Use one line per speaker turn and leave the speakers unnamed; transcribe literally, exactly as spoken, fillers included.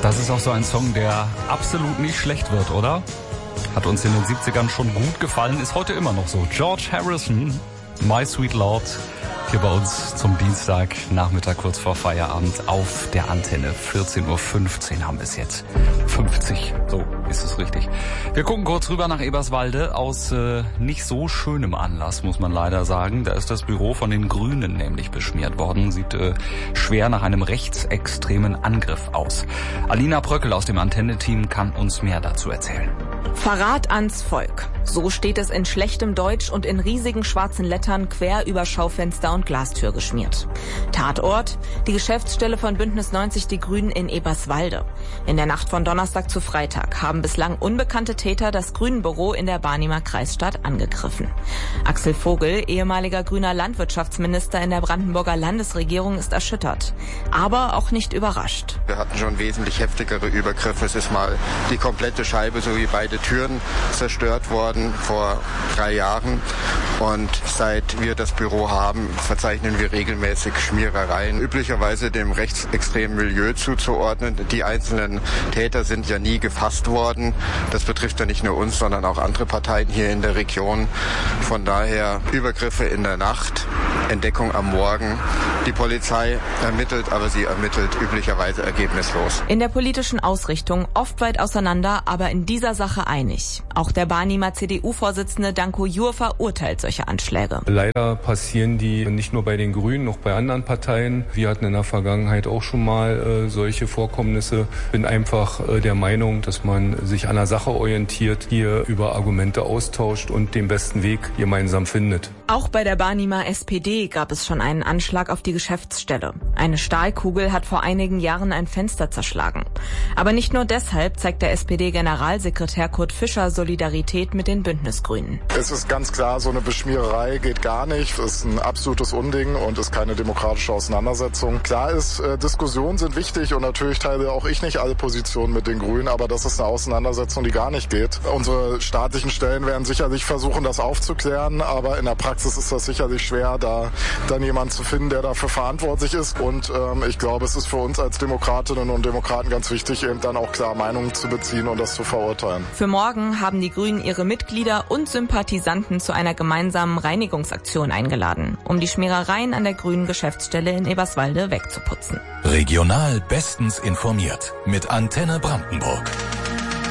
Das ist auch so ein Song, der absolut nicht schlecht wird, oder? Hat uns in den siebzigern schon gut gefallen, ist heute immer noch so. George Harrison, My Sweet Lord, hier bei uns zum Dienstagnachmittag kurz vor Feierabend auf der Antenne. vierzehn Uhr fünfzehn haben wir es jetzt. fünfzig, so ist es richtig. Wir gucken kurz rüber nach Eberswalde aus äh, nicht so schönem Anlass, muss man leider sagen. Da ist das Büro von den Grünen nämlich beschmiert worden. Sieht äh, schwer nach einem rechtsextremen Angriff aus. Alina Bröckel aus dem Antenne-Team kann uns mehr dazu erzählen.
Verrat ans Volk. So steht es in schlechtem Deutsch und in riesigen schwarzen Lettern quer über Schaufenster und Glastür geschmiert. Tatort: die Geschäftsstelle von Bündnis neunzig Die Grünen in Eberswalde. In der Nacht von Donnerstag zu Freitag haben bislang unbekannte Täter das Grünenbüro in der Barnimer Kreisstadt angegriffen. Axel Vogel, ehemaliger grüner Landwirtschaftsminister in der Brandenburger Landesregierung, ist erschüttert, aber auch nicht überrascht.
Wir hatten schon wesentlich heftigere Übergriffe. Es ist mal die komplette Scheibe sowie beide Türen zerstört worden vor drei Jahren. Und seit wir das Büro haben, verzeichnen wir regelmäßig Schmierereien, üblicherweise dem rechtsextremen Milieu zuzuordnen. Die einzelnen Täter sind ja nie gefasst worden. Das betrifft ja nicht nur uns, sondern auch andere Parteien hier in der Region. Von daher Übergriffe in der Nacht, Entdeckung am Morgen. Die Polizei ermittelt, aber sie ermittelt üblicherweise ergebnislos.
In der politischen Ausrichtung oft weit auseinander, aber in dieser Sache einig. Auch der Barnimer C D U-Vorsitzende Danko Jur verurteilt solche Anschläge.
Leider passieren die nicht nur bei den Grünen, noch bei anderen Parteien. Wir hatten in der Vergangenheit auch schon mal äh, solche Vorkommnisse. Bin einfach äh, der Meinung, dass man sich an der Sache orientiert, hier über Argumente austauscht und den besten Weg gemeinsam findet.
Auch bei der Barnimer S P D gab es schon einen Anschlag auf die Geschäftsstelle. Eine Stahlkugel hat vor einigen Jahren ein Fenster zerschlagen. Aber nicht nur deshalb zeigt der S P D-Generalsekretär Kurt Fischer Solidarität mit den Bündnisgrünen.
Es ist ganz klar, so eine Beschmiererei geht gar nicht. Das ist ein absolutes Unding und ist keine demokratische Auseinandersetzung. Klar ist, äh, Diskussionen sind wichtig und natürlich teile auch ich nicht alle Positionen mit den Grünen, aber das ist eine Auseinandersetzung, die gar nicht geht. Unsere staatlichen Stellen werden sicherlich versuchen, das aufzuklären, aber in der Praxis ist das sicherlich schwer, da dann jemanden zu finden, der dafür verantwortlich ist. Und ähm, ich glaube, es ist für uns als Demokratinnen und Demokraten ganz wichtig, eben dann auch klar Meinungen zu beziehen und das zu verurteilen.
Für morgen haben die Grünen ihre Mitglieder und Sympathisanten zu einer gemeinsamen Reinigungsaktion eingeladen, um die Schmierereien an der grünen Geschäftsstelle in Eberswalde wegzuputzen.
Regional bestens informiert mit Antenne Brandenburg.